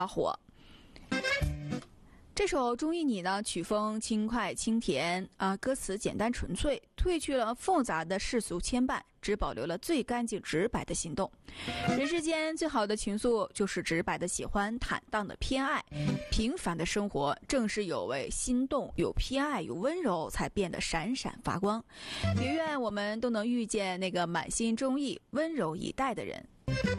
火。这首《中意你》呢，曲风轻快清甜歌词简单纯粹，褪去了复杂的世俗牵绊，只保留了最干净直白的行动。人世间最好的情愫，就是直白的喜欢，坦荡的偏爱。平凡的生活，正是有为心动，有偏爱，有温柔，才变得闪闪发光。也愿我们都能遇见那个满心忠义、温柔以待的人。